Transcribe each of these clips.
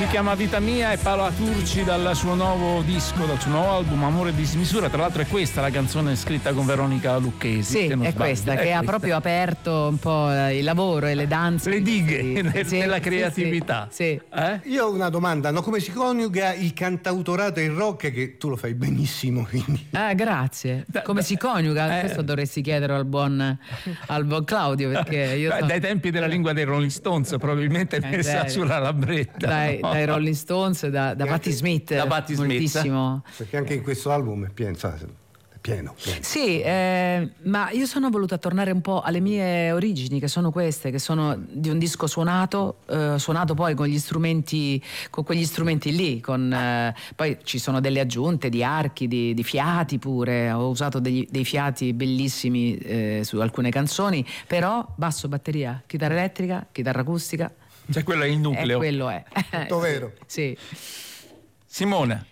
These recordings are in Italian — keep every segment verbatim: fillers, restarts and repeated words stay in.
Si chiama Vita Mia, e Paola Turci dal suo nuovo disco, dal suo nuovo album Amore di Smisura. Tra l'altro è questa la canzone scritta con Veronica Lucchesi. Sì, è sbaglio. questa, è che questa. ha proprio aperto un po' il lavoro e le danze. Le dighe sì, sì, nella sì, creatività. Sì, sì. Eh? Io ho una domanda, no? Come si coniuga il cantautorato e il rock, che tu lo fai benissimo, quindi. Ah, grazie. Come si coniuga? Eh. Questo dovresti chiedere al buon, al buon Claudio, perché io Beh, sono... dai tempi della lingua dei Rolling Stones, probabilmente Eh, messa dai. sulla labretta. dai, no? dai Rolling Stones, da, da Patti Smith, Da Patti Smith. moltissimo. Perché anche in questo album è pieno, sai, è pieno, pieno. Sì, eh, ma io sono voluta tornare un po' alle mie origini, che sono queste, che sono di un disco suonato, eh, suonato poi con gli strumenti, con quegli strumenti lì, con, eh, poi ci sono delle aggiunte di archi, di, di fiati pure, ho usato degli- dei fiati bellissimi eh, su alcune canzoni, però basso, batteria, chitarra elettrica, chitarra acustica, Cioè quello è il nucleo. eh, quello è. Tutto vero. Sì. Simone.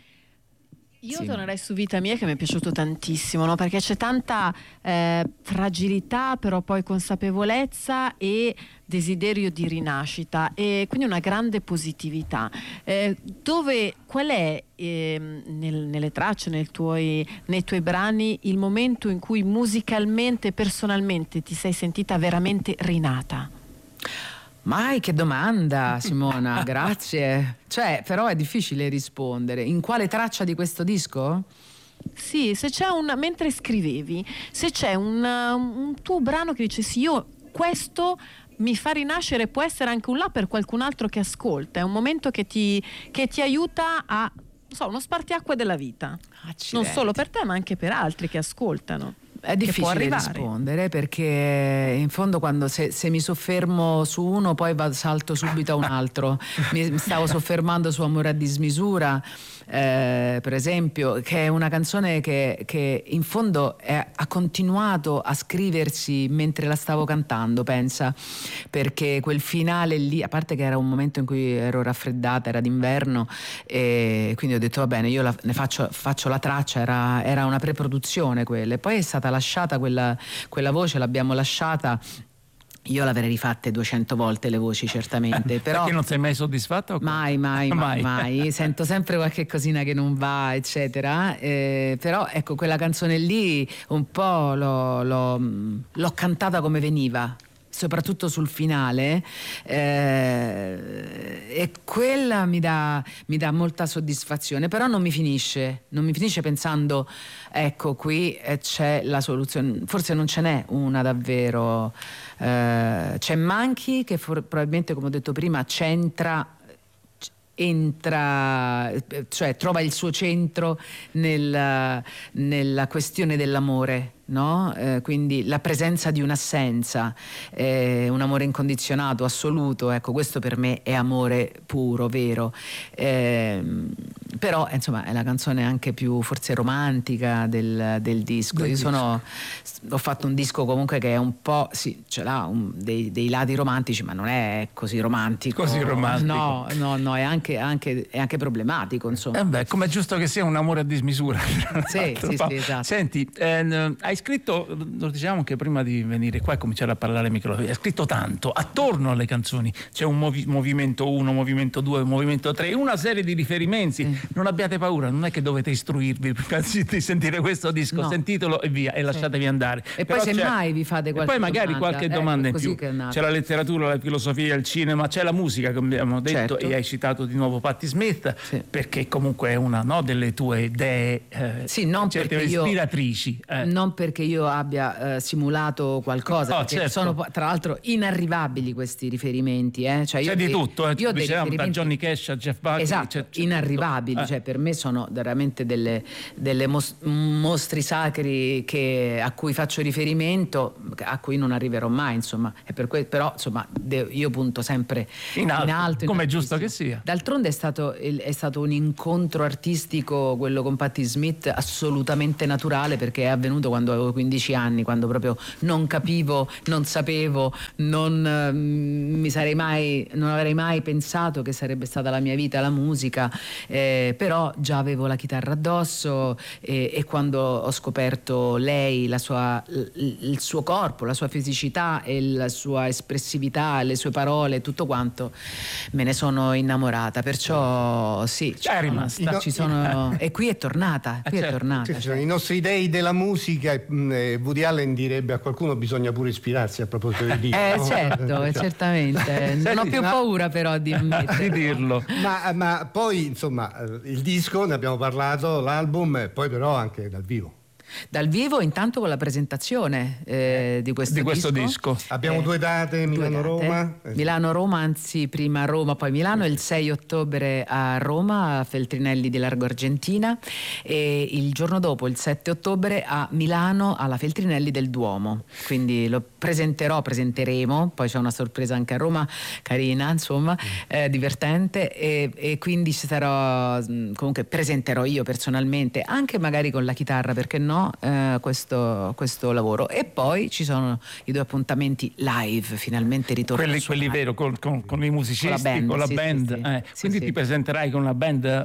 Io Sì. tornerei su Vita Mia, che mi è piaciuto tantissimo, no? Perché c'è tanta eh, fragilità, però poi consapevolezza e desiderio di rinascita, e quindi una grande positività. Eh, dove, qual è ehm, nel- nelle tracce, nel tuoi, nei tuoi brani, il momento in cui musicalmente, personalmente ti sei sentita veramente rinata? Mai, che domanda, Simona, grazie. Cioè, però è difficile rispondere. In quale traccia di questo disco? Sì, se c'è un, mentre scrivevi, se c'è un, un tuo brano che dice sì, io questo mi fa rinascere, può essere anche un là per qualcun altro che ascolta, è un momento che ti, che ti aiuta a, non so, uno spartiacque della vita, non solo per te ma anche per altri che ascoltano. È che può difficile arrivare. rispondere, perché in fondo quando se, se mi soffermo su uno poi va, salto subito a un altro. mi, mi stavo soffermando su Amore a dismisura, eh, per esempio, che è una canzone che, che in fondo è- ha continuato a scriversi mentre la stavo cantando, pensa, perché quel finale lì, a parte che era un momento in cui ero raffreddata, era d'inverno, e quindi ho detto va bene, io la- ne faccio, faccio la traccia, era, era una preproduzione quella, e poi è stata lasciata quella, quella voce, l'abbiamo lasciata. Io l'avrei rifatte duecento volte le voci, certamente, però Perché non sei mai soddisfatta? o come? mai, mai, mai, Mai. mai. Sento sempre qualche cosina che non va, eccetera. Eh, però ecco, quella canzone lì un po' l'ho, l'ho, l'ho cantata come veniva, soprattutto sul finale, eh, e quella mi dà, mi dà molta soddisfazione, però non mi finisce, non mi finisce pensando ecco qui eh, c'è la soluzione, forse non ce n'è una davvero. Eh, c'è Manchi che for- probabilmente, come ho detto prima, c'entra entra, cioè trova il suo centro nel, nella questione dell'amore, no? Eh, quindi la presenza di un'assenza, eh, un amore incondizionato, assoluto, ecco, questo per me è amore puro, vero. Eh, però insomma è la canzone anche più forse romantica del, del disco. Io sono, ho fatto un disco comunque che è un po', sì, ce l'ha un- dei, dei lati romantici, ma non è così romantico. Così romantico. No, no, no, è anche, anche, è anche problematico, insomma. Eh beh, come è giusto che sia un amore a dismisura. tra Sì, l'altro. sì, Pa- sì, esatto. Senti, eh, hai scritto, lo dicevamo anche prima di venire qua e cominciare a parlare ai microfoni, hai scritto tanto attorno alle canzoni. C'è un movi- movimento uno, movimento due, movimento tre, una serie di riferimenti. Sì. Non abbiate paura, non è che dovete istruirvi prima di sentire questo disco, No. sentitelo e via, e lasciatevi andare. E Però poi c'è- semmai vi fate e qualche poi magari domanda. qualche Ecco, domanda in così più. che è nato. C'è la letteratura, la filosofia, il cinema, c'è la musica, come abbiamo detto, Certo. e hai citato di nuovo Patti Smith, Sì. perché comunque è una, no, delle tue idee, eh, Sì, non certe perché io- ispiratrici. eh. Non perché io abbia eh, simulato qualcosa, No, perché certo. sono po- tra l'altro inarrivabili questi riferimenti. Eh? Cioè, io C'è di dei- tutto, eh, io ho dei dicevamo, da riferimenti- Johnny Cash a Jeff Buckley. Esatto, c'è- c'è inarrivabili, tutto. Eh. cioè per me sono veramente delle, delle mos- mostri sacri che- a cui faccio riferimento, a cui non arriverò mai, insomma. E per que- però insomma de- io punto sempre In alto, in come è giusto altissimo. che sia. D'altronde è stato, il- è stato un incontro artistico, quello con Patti Smith, assolutamente naturale, perché è avvenuto quando avevo quindici anni, quando proprio non capivo, non sapevo, non eh, mi sarei mai, non avrei mai pensato che sarebbe stata la mia vita la musica. Eh, eh, però già avevo la chitarra addosso e, e quando ho scoperto lei, la sua, il, il suo corpo, la sua fisicità e la sua espressività, le sue parole, tutto quanto, me ne sono innamorata, perciò sì, C'è ci rimasta. sono, ci sono, e qui è tornata, qui Eh, è certo. tornata. Sì, sono i nostri dei della musica. eh, Woody Allen direbbe: a qualcuno bisogna pure ispirarsi a proposito di Dio. Eh no? certo, certamente. Non ho più ma- paura però di di ammetterlo. dirlo. Ma, ma poi insomma eh, il disco, ne abbiamo parlato, l'album, e poi però anche dal vivo. Dal vivo intanto con la presentazione eh, di questo Di questo disco. disco. Abbiamo Eh, due date, due Milano-Roma. date. Milano-Roma, anzi prima Roma, poi Milano, il sei ottobre a Roma, a Feltrinelli di Largo Argentina, e il giorno dopo, il sette ottobre, a Milano, alla Feltrinelli del Duomo. Quindi lo presenterò, presenteremo, poi c'è una sorpresa anche a Roma, carina, insomma, eh, divertente, e, e quindi ci sarò, comunque presenterò io personalmente, anche magari con la chitarra, perché no? Eh, questo, questo lavoro. E poi ci sono i due appuntamenti live, finalmente ritorno Quelli, a quelli suonare. vero, con, con- con i musicisti, Con la band, sì, band. sì, sì. eh. Sì, Quindi sì. ti presenterai con una band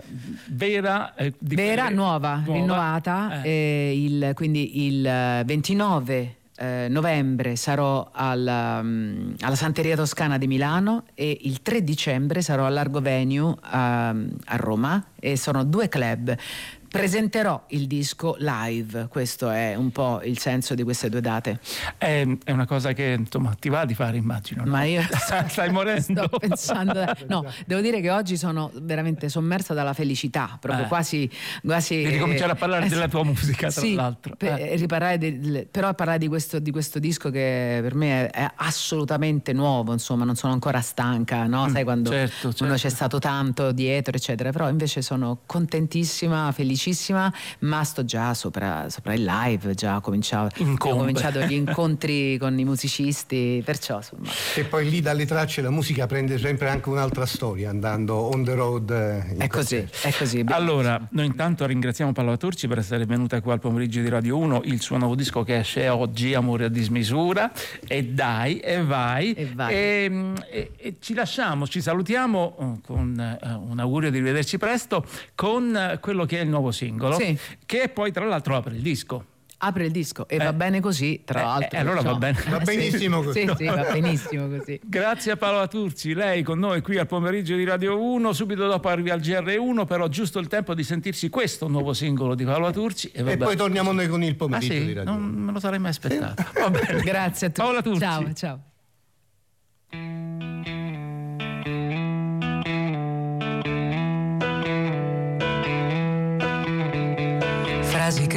vera, eh, di vera, quelle- nuova, rinnovata, Eh. eh, il, quindi il ventinove eh, novembre sarò alla, mm, alla Santeria Toscana di Milano, e il tre dicembre sarò al Largo Venue a, a Roma, e sono due club. Presenterò il disco live, questo è un po' il senso di queste due date. È, è una cosa che insomma ti va di fare, immagino. no? Ma io stai morendo. sto pensando, no, devo dire che oggi sono veramente sommersa dalla felicità, proprio Eh. quasi, quasi Di ricominciare a parlare eh, della tua musica, tra sì, l'altro. per- Eh. riparlare del- però parlare di questo, di questo disco che per me è, è assolutamente nuovo, insomma, non sono ancora stanca, no? Sai, quando certo, certo. uno c'è stato tanto dietro, eccetera, però invece sono contentissima, felicissima, ma sto già sopra, sopra il live, già ho cominciato, ho Incombe. cominciato gli incontri con i musicisti, perciò insomma. E poi lì dalle tracce la musica prende sempre anche un'altra storia, andando on the road. eh, in È così, concerto. è così. Allora, noi intanto ringraziamo Paola Turci per essere venuta qua al pomeriggio di Radio uno, il suo nuovo disco che esce oggi, Amore a dismisura, e dai, e vai. E vai. E, e- e ci lasciamo, ci salutiamo eh, con eh, un augurio di rivederci presto, con eh, quello che è il nuovo singolo, Sì. che poi tra l'altro apre il disco. Apre il disco e Eh. va bene così, tra Eh, l'altro. eh, allora va no. bene. Va benissimo così. Sì, sì, va benissimo così. Grazie a Paola Turci, lei con noi qui al pomeriggio di Radio uno, subito dopo arrivi al G R uno, però giusto il tempo di sentirsi questo nuovo singolo di Paola Turci. E, E vabbè. poi torniamo noi con il Ah pomeriggio sì? di Radio Non uno. me lo sarei mai aspettato. Va bene. Grazie a tutti. Paola Turci. Ciao, ciao. Frasi che